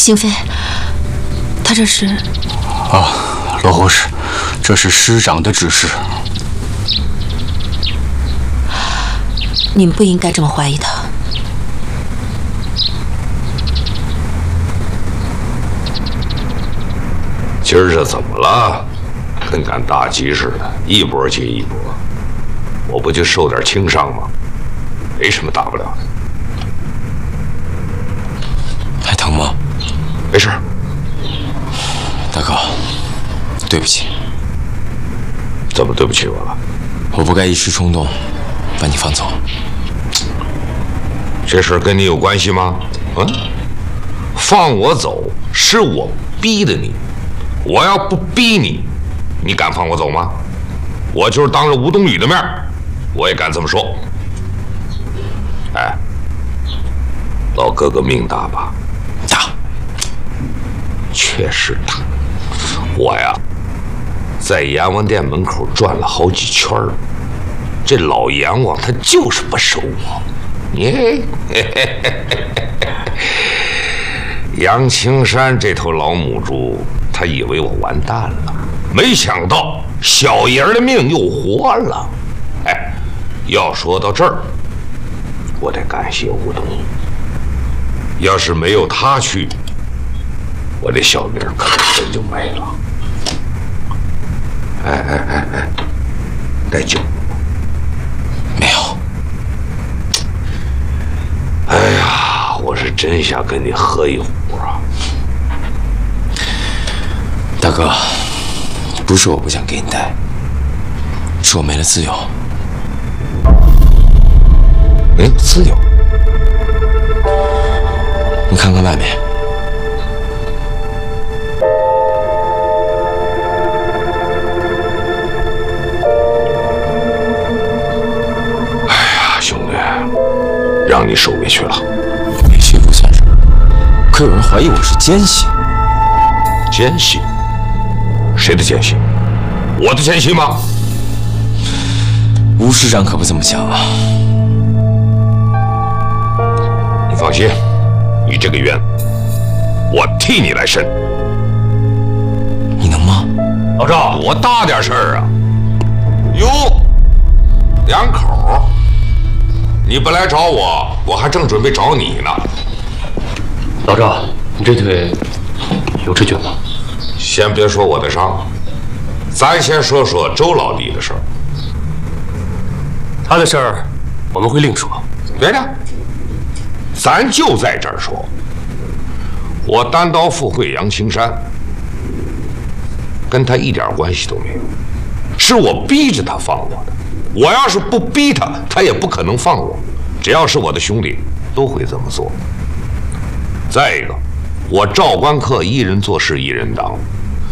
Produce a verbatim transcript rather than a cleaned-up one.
星飞，他这是…… 啊，罗护士，这是师长的指示。 你们不应该这么怀疑他。 今儿这怎么了？跟赶大集似的，一波接一波。我不就受点轻伤吗？没什么大不了的。 还疼吗？ 没事。 大哥，对不起。 怎么对不起我了？ 我不该一时冲动把你放走。 这事儿跟你有关系吗？嗯，放我走是我逼的你，我要不逼你，你敢放我走吗？我就是当着吴冬雨的面，我也敢这么说。哎，老哥哥命大吧？ 大， 确实大。我呀，在阎王殿门口转了好几圈了，这老阎王他就是不收我。你，杨青山这头老母猪，他以为我完蛋了，没想到小爷儿的命又活了。哎，要说到这儿，我得感谢吴东。要是没有他去，我这小命可能真就没了。哎哎哎哎，带酒没有？ 哎呀，我是真想跟你喝一壶啊！ 大哥，不是我不想给你带，是我没了自由。 没有自由？ 你看看外面。 哎呀，兄弟，让你受委屈了。 委屈不算什么，可有人怀疑我是奸细。 奸细？谁的奸细？我的奸细吗？ 吴师长可不这么想啊。 你放心，你这个冤，我替你来审。 你能吗？ 老赵，多大点事儿啊？哟，两口，你不来找我，我还正准备找你呢。 老赵，你这腿有知觉吗？ 先别说我的伤，咱先说说周老弟的事儿。 他的事儿我们会另说。 别的，咱就在这儿说。我单刀赴会杨青山，跟他一点关系都没有，是我逼着他放我的。我要是不逼他，他也不可能放我。只要是我的兄弟，都会这么做。再一个，我赵关客一人做事一人当，